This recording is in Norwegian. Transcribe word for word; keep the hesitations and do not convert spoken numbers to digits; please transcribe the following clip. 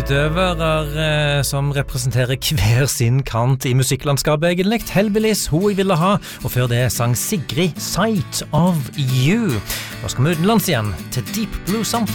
utøvere eh, som representerer hver sin kant i musikklandskapet egentlig. Hellbillies, Ho jeg ville ha, og før det sang Sigrid Sight of You. Nå skal vi utenlands igjen til Deep Blue Something.